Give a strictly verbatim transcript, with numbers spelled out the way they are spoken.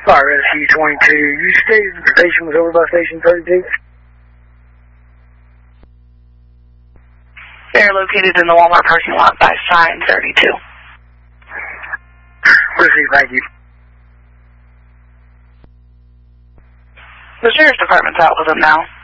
Fire Rescue twenty-two, you stated the station was over by station thirty-two? They're located in the Walmart parking lot by sign thirty-two. Received, thank you. The sheriff's department's out with them now.